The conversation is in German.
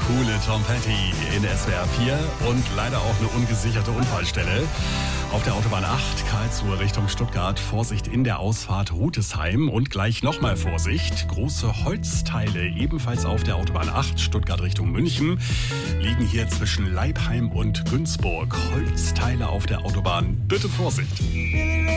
Coole Tom Petty in SWR 4 und leider auch eine ungesicherte Unfallstelle. Auf der Autobahn 8, Karlsruhe Richtung Stuttgart, Vorsicht in der Ausfahrt Rutesheim und gleich nochmal Vorsicht. Große Holzteile ebenfalls auf der Autobahn 8, Stuttgart Richtung München, liegen hier zwischen Leipheim und Günzburg. Holzteile auf der Autobahn, bitte Vorsicht.